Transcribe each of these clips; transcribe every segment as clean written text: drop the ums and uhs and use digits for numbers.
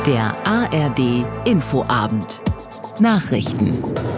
Der ARD Infoabend. Nachrichten.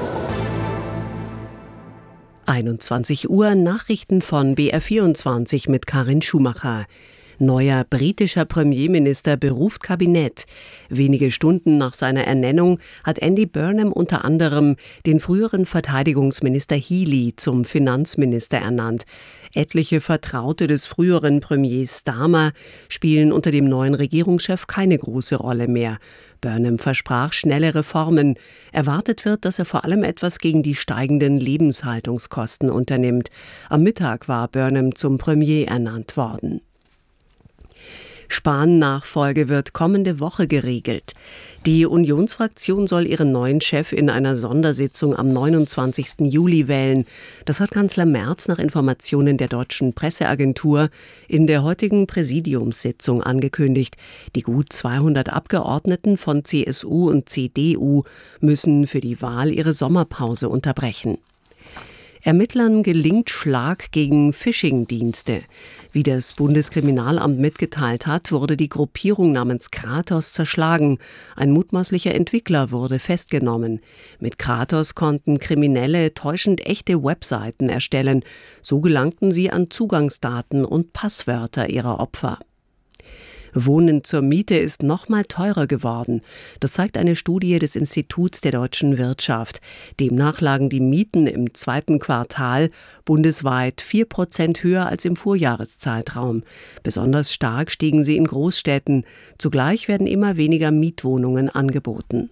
21 Uhr, Nachrichten von BR24 mit Karin Schumacher. Neuer britischer Premierminister beruft Kabinett. Wenige Stunden nach seiner Ernennung hat Andy Burnham unter anderem den früheren Verteidigungsminister Healey zum Finanzminister ernannt. Etliche Vertraute des früheren Premiers Starmer spielen unter dem neuen Regierungschef keine große Rolle mehr. Burnham versprach schnelle Reformen. Erwartet wird, dass er vor allem etwas gegen die steigenden Lebenshaltungskosten unternimmt. Am Mittag war Burnham zum Premier ernannt worden. Spahn-Nachfolge wird kommende Woche geregelt. Die Unionsfraktion soll ihren neuen Chef in einer Sondersitzung am 29. Juli wählen. Das hat Kanzler Merz nach Informationen der deutschen Presseagentur in der heutigen Präsidiumssitzung angekündigt. Die gut 200 Abgeordneten von CSU und CDU müssen für die Wahl ihre Sommerpause unterbrechen. Ermittlern gelingt Schlag gegen Phishing-Dienste. Wie das Bundeskriminalamt mitgeteilt hat, wurde die Gruppierung namens Kratos zerschlagen. Ein mutmaßlicher Entwickler wurde festgenommen. Mit Kratos konnten Kriminelle täuschend echte Webseiten erstellen. So gelangten sie an Zugangsdaten und Passwörter ihrer Opfer. Wohnen zur Miete ist noch mal teurer geworden. Das zeigt eine Studie des Instituts der deutschen Wirtschaft. Demnach lagen die Mieten im zweiten Quartal bundesweit 4% höher als im Vorjahreszeitraum. Besonders stark stiegen sie in Großstädten. Zugleich werden immer weniger Mietwohnungen angeboten.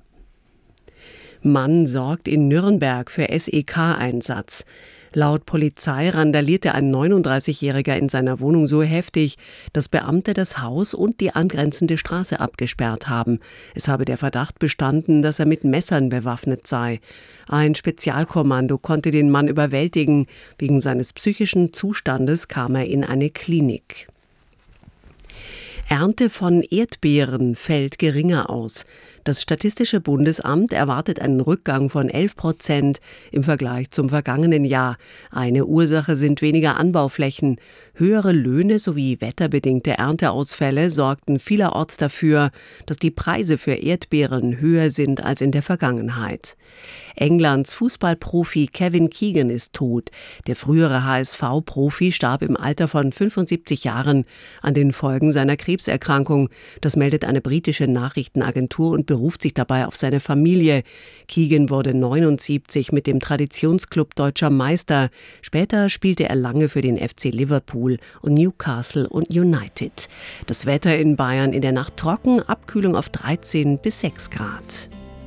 Mann sorgt in Nürnberg für SEK-Einsatz. Laut Polizei randalierte ein 39-Jähriger in seiner Wohnung so heftig, dass Beamte das Haus und die angrenzende Straße abgesperrt haben. Es habe der Verdacht bestanden, dass er mit Messern bewaffnet sei. Ein Spezialkommando konnte den Mann überwältigen. Wegen seines psychischen Zustandes kam er in eine Klinik. Ernte von Erdbeeren fällt geringer aus. Das Statistische Bundesamt erwartet einen Rückgang von 11% im Vergleich zum vergangenen Jahr. Eine Ursache sind weniger Anbauflächen. Höhere Löhne sowie wetterbedingte Ernteausfälle sorgten vielerorts dafür, dass die Preise für Erdbeeren höher sind als in der Vergangenheit. Englands Fußballprofi Kevin Keegan ist tot. Der frühere HSV-Profi starb im Alter von 75 Jahren an den Folgen seiner Krebserkrankung. Das meldet eine britische Nachrichtenagentur und beruft sich dabei auf seine Familie. Keegan wurde 79 mit dem Traditionsclub Deutscher Meister. Später spielte er lange für den FC Liverpool und Newcastle und United. Das Wetter in Bayern in der Nacht trocken, Abkühlung auf 13 bis 6 Grad.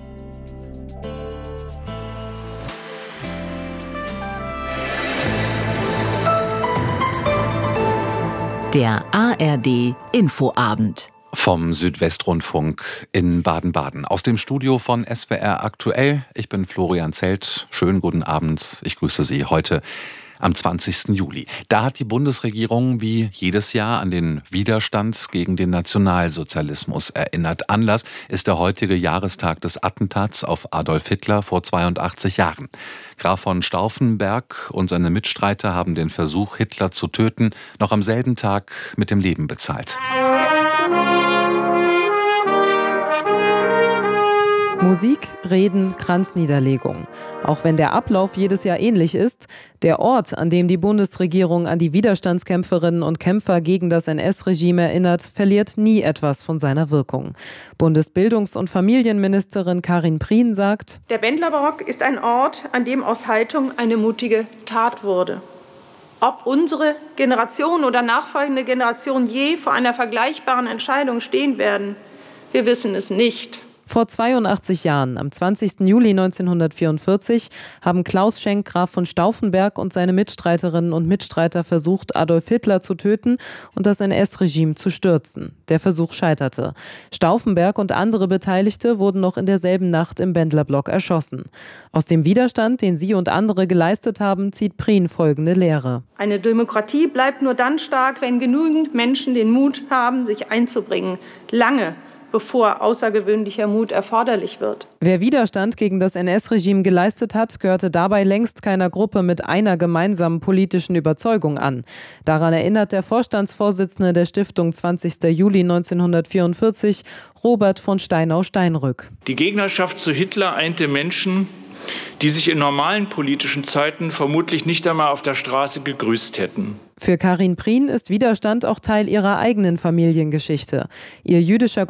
Der ARD Infoabend. Vom Südwestrundfunk in Baden-Baden. Aus dem Studio von SWR Aktuell. Ich bin Florian Zelt. Schönen guten Abend. Ich grüße Sie heute am 20. Juli. Da hat die Bundesregierung wie jedes Jahr an den Widerstand gegen den Nationalsozialismus erinnert. Anlass ist der heutige Jahrestag des Attentats auf Adolf Hitler vor 82 Jahren. Graf von Stauffenberg und seine Mitstreiter haben den Versuch, Hitler zu töten, noch am selben Tag mit dem Leben bezahlt. Musik, Reden, Kranzniederlegung. Auch wenn der Ablauf jedes Jahr ähnlich ist, der Ort, an dem die Bundesregierung an die Widerstandskämpferinnen und Kämpfer gegen das NS-Regime erinnert, verliert nie etwas von seiner Wirkung. Bundesbildungs- und Familienministerin Karin Prien sagt: Der Bendlerbarock ist ein Ort, an dem aus Haltung eine mutige Tat wurde. Ob unsere Generation oder nachfolgende Generation je vor einer vergleichbaren Entscheidung stehen werden, wir wissen es nicht. Vor 82 Jahren, am 20. Juli 1944, haben Klaus Schenk, Graf von Stauffenberg und seine Mitstreiterinnen und Mitstreiter versucht, Adolf Hitler zu töten und das NS-Regime zu stürzen. Der Versuch scheiterte. Stauffenberg und andere Beteiligte wurden noch in derselben Nacht im Bendlerblock erschossen. Aus dem Widerstand, den sie und andere geleistet haben, zieht Prien folgende Lehre. Eine Demokratie bleibt nur dann stark, wenn genügend Menschen den Mut haben, sich einzubringen. Lange bevor außergewöhnlicher Mut erforderlich wird. Wer Widerstand gegen das NS-Regime geleistet hat, gehörte dabei längst keiner Gruppe mit einer gemeinsamen politischen Überzeugung an. Daran erinnert der Vorstandsvorsitzende der Stiftung 20. Juli 1944, Robert von Steinau-Steinrück. Die Gegnerschaft zu Hitler einte Menschen, die sich in normalen politischen Zeiten vermutlich nicht einmal auf der Straße gegrüßt hätten. Für Karin Prien ist Widerstand auch Teil ihrer eigenen Familiengeschichte. Ihr jüdischer